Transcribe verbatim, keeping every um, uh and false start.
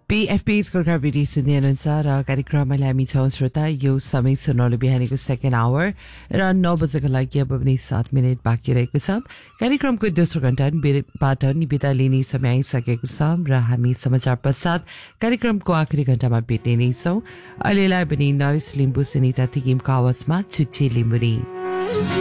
पीएफपी's Gorkha radio सुन्दै हुनुहुन्छ र कार्यक्रममा हामी छौँ श्रोता यो समय सुनौलो बिहानीको सेकेन्ड आवर र नौ बजेको लागि अब पनि सात मिनट बाँकी रहेको छ कार्यक्रमको दोस्रो घण्टाबाट निबिदा लिने समय आइसकेको छ र हामी समाचार पश्चात कार्यक्रमको आखिरी घण्टामा भेट्ने नै छौँ अहिलेलाई पनि नरेश लिम्बू सुनिता थिगिमको आवाजमा छुच्छे लिम्बुनी